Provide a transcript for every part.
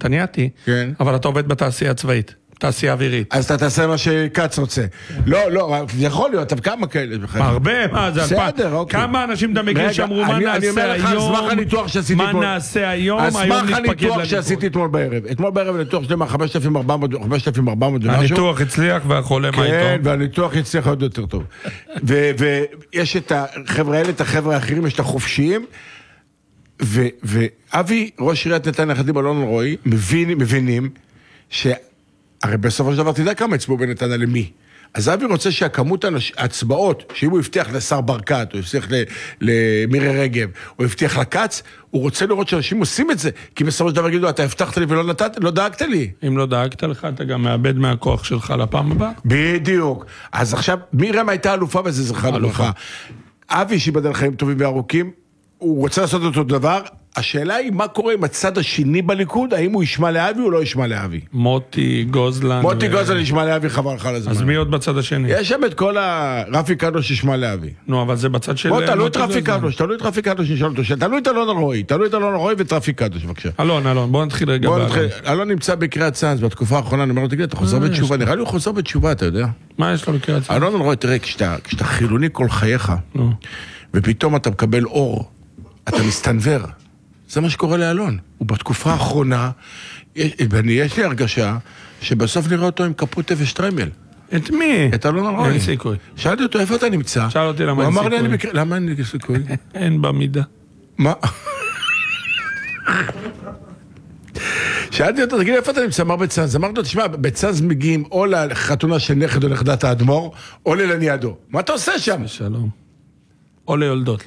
נתניאתי, כן. אבל אתה עובד בתעשייה הצבאית, תעשייה אווירית. אז אתה תעשה מה שקץ רוצה. לא, יכול להיות, אבל כמה כאלה? הרבה, מה זה? בסדר, אוקיי. כמה אנשים אתה מכיר שאמרו מה נעשה היום? מה נעשה היום? היום סמך הניתוח שעשיתי אתמול בערב. אתמול בערב הניתוח שלי מה 5,400 ומשהו. הניתוח הצליח והחולה מה איתו? כן, והניתוח הצליח עוד יותר טוב. ויש את החבר'ה האלה, את החבר'ה האחרים, יש את החופשיים, ואבי, ראש עיריית נתניה, יחד עם אלון אלרועי, מבינים הרי בסופו של דבר תדע כמה הצבעו בנתניה למי. אז אבי רוצה שהכמות ההצבעות, שאם הוא הבטיח לשר ברקת, או הבטיח למירי רגב, או הבטיח לקץ, הוא רוצה לראות שאנשים עושים את זה, כי בסופו של דבר יגידו, אתה הבטחת לי ולא נתת, לא דאגת לי. אם לא דאגת לך, אתה גם מאבד מהכוח שלך לפעם הבאה. בדיוק. אז עכשיו, מירם הייתה אלופה בזה, זכרה לברכה. אבי שיבדל חיים טובים וארוכים, הוא רוצה לעשות אותו דבר, השאלה היא מה קורה עם הצד השני בליכוד, האם הוא ישמע לאבי או לא ישמע לאבי? מוטי גוזלן. מוטי גוזלן ישמע לאבי חבל לך לזמן. אז מי עוד בצד השני? יש שם את כל רפי קדוש שישמע לאבי. נו, אבל זה בצד של... בוא, תלוי את רפי קדוש, תלוי את רפי קדוש נשאל אותו, תלוי את אלון אלרועי ואת רפי קדוש, בבקשה. אלון, בוא נתחיל רגע. אלון נמצא בקריאת צאנז, בתקופה האחרונה, אני אומר לו, תגיד, אתה חוזר בתשובה, נראה לי הוא חוזר בתשובה, אתה יודע? מה יש לו בקריאת צאנז? אלון אלרועי, תראה, כשאתה חילוני כל חייך, ופתאום אתה מקבל אור, אתה מסתנבר. זה מה שקורה לאלון. ובתקופה האחרונה, יש לי הרגשה שבסוף נראה אותו עם כפות ושטריימל. את מי? את אלון אלרועי. אין סיכוי. שאלתי אותו, איפה אתה נמצא? שאל אותי למה אין סיכוי. הוא אמר לי, למה אין לי סיכוי? אין במידה. מה? שאלתי אותו, תגיד, איפה אתה נמצא? אמר בצנז. אמרתי לו, תשמע, בצנז מגיעים או לחתונה של נכד או נכדת האדמו"ר, או ללניאדו. מה אתה עושה שם? שלום. או ליולדות.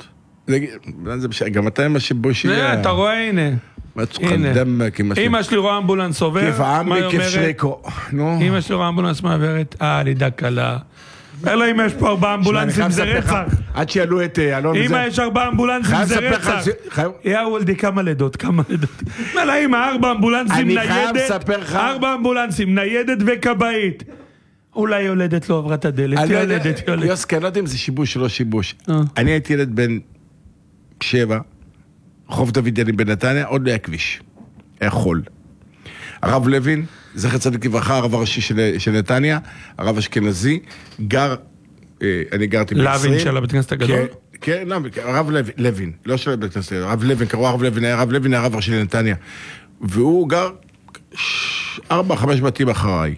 גם אתה אמא שבו שיהיה... אתה רואה, הנה. אמא שלי רואה אמבולנס עובר, מה היא אומרת? אמא שלי רואה אמבולנס מעברת, לידה קלה. אלא אם יש פה 4 אמבולנסים זה רצח. עד שיעלו את אלון... אמא יש 4 אמבולנסים זה רצח. וולדי, כמה לידות. אלא אמא 4 אמבולנסים ניידת, 4 אמבולנסים ניידת וקבעית. אולי יולדת לא עברה את הדלת, יולדת. יוסקי, אני לא יודע אם זה שיבוש או לא שיבוש. אני הייתי ילד בן 7, חוף דוד ילים בנתניה, עוד לא היה כביש. היה חול. הרב לוין, זכר צדיק לברכה, הרב הראשי של נתניה, הרב אשכנזי, אני גרתי ב-20. לוין של הבית כנסת הגדול? כן, הרב לוין, לא של הבית כנסת, הרב לוין, קראו הרב לוין, הרב לוין היה הרב הראשי לנתניה. והוא גר 4-5 בתים אחריי.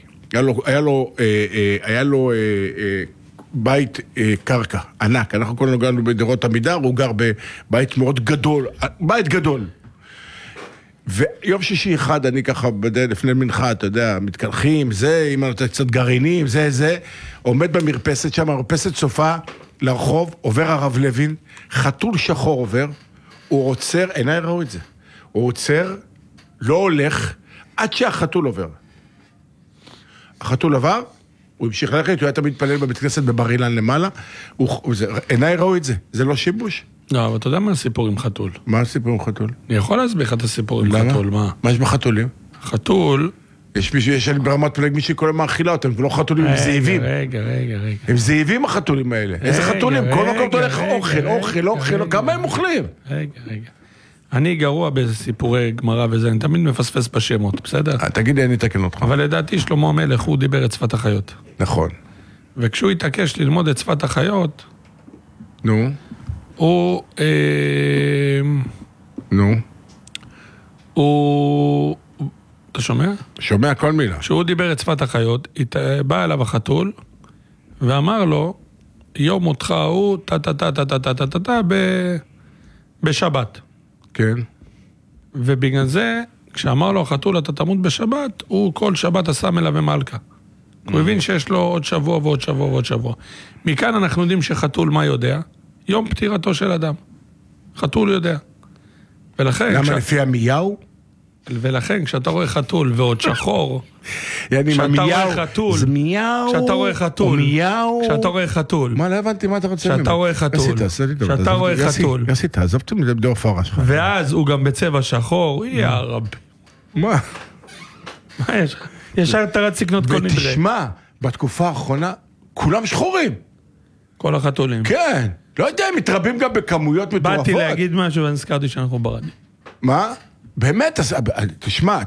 היה לו בית קרקע, ענק. אנחנו כולנו גרנו בדירות עמידר, הוא גר בבית מאוד גדול, בית גדול. ויום שישי אחד, אני ככה לפני מנחה, אתה יודע, מתקלחים, זה, אם אני נותן קצת גרעינים, זה, עומד במרפסת שם, המרפסת סופה לרחוב, עובר הרב לוין, חתול שחור עובר, הוא עוצר, עיניי ראו את זה, הוא עוצר, לא הולך, עד שהחתול עובר. החתול עבר, הוא המשיך ללכת, הוא היה תמיד מתפלל בבית כנסת בבר אילן למעלה, עיניי ראו את זה, זה לא שיבוש. לא, אבל אתה יודע מה הסיפור עם חתול? מה הסיפור עם חתול? אני יכול להסביר לך את הסיפור עם חתול, מה? מה יש בחתולים? חתול... יש מישהו, יש לי ברמת פלג מישהי כל הזמן מאכילה אותם, ולא חתולים, הם זאבים. רגע. הם זאבים החתולים האלה. איזה חתולים? כל מקום אתה הולך אוכל, כמה הם אוכלים? רגע. אני גרוע בסיפורי גמרא וזה, אני תמיד מפספס בשמות, בסדר? תגיד לי, אני אתקן אותך. אבל לדעתי שלמה המלך, הוא דיבר את שפת החיות. נכון. וכשהוא התעקש ללמוד את שפת החיות, הוא... אתה שומע? שומע כל מילה. כשהוא דיבר את שפת החיות, בא אליו החתול, ואמר לו, יום מותך הוא בשבת. כן. ובגלל זה, כשאמר לו החתול, אתה תמות בשבת, הוא כל שבת עשה מלווה מלכה. הוא הבין שיש לו עוד שבוע ועוד שבוע ועוד שבוע. מכאן אנחנו יודעים שחתול מה יודע? יום פטירתו של אדם. חתול יודע. ולכן... למה לפי המיהו? ולכן, כשאתה רואה חתול ועוד שחור, כשאתה רואה חתול, זה מיהו, כשאתה רואה חתול, כשאתה רואה חתול, מה, לא הבנתי מה אתה רוצה? כשאתה רואה חתול, כשאתה רואה חתול, יוסי, תעזוב אותי מדבר פרה שלך. ואז הוא גם בצבע שחור, יא רבי. מה? מה יש לך? ישר אתה רץ לקנות כל נדרה. ותשמע, בתקופה האחרונה, כולם שחורים. כל החתולים. כן. לא יודע, הם מתרבים גם בכמויות מטורפות. באתי להגיד משהו ונזכרתי שאנחנו ברדיו. מה? באמת, תשמע,